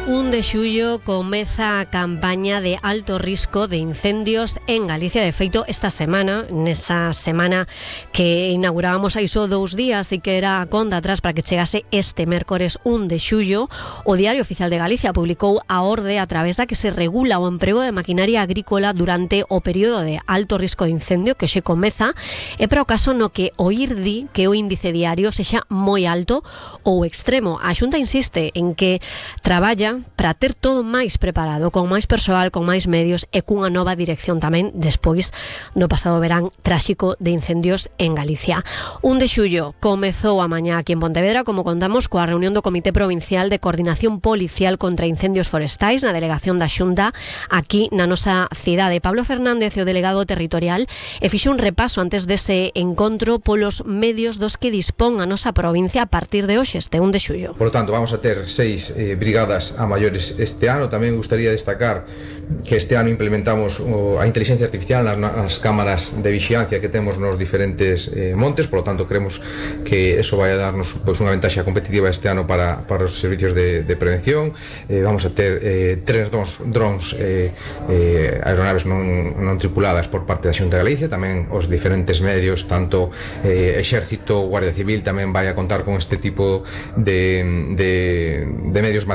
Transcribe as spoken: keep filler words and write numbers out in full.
un de xullo comeza a campaña de alto risco de incendios en Galicia. De feito, esta semana, nesa semana que inaugurábamos aí só dous días e que era a conta atrás para que chegase este mércores un de xullo, o Diario Oficial de Galicia publicou a orde a través da que se regula o emprego de maquinaria agrícola durante o período de alto risco de incendio que xe comeza, e para o caso no que o I R D I, que é o índice diario, sexa moi alto ou extremo. A Xunta insiste en que traballa para ter todo máis preparado, con máis persoal, con máis medios e cunha nova dirección tamén despois do pasado verán tráxico de incendios en Galicia. un de xullo comezou a mañá aquí en Pontevedra, como contamos, coa reunión do Comité Provincial de Coordinación Policial contra Incendios Forestais na delegación da Xunta aquí na nosa cidade. Pablo Fernández, o delegado territorial, e fixo un repaso antes dese encontro polos medios dos que dispón a nosa provincia a partir de hoxe, este un de xullo. Por lo tanto, vamos a ter seis eh, brigadas a maiores este ano. Tamén gustaría destacar que este ano implementamos o, a inteligencia artificial nas, nas cámaras de vigilancia que temos nos diferentes eh, montes. Por lo tanto, creemos que eso vai a darnos pues, unha ventaxa competitiva este ano para, para os servicios de, de prevención. Eh, vamos a ter eh, tres drones, drones eh, eh, aeronaves non, non tripuladas por parte da Xunta de Galicia. Tamén os diferentes medios, tanto eh, Exército, Guardia Civil, tamén vai a contar con este tipo de, de, de medios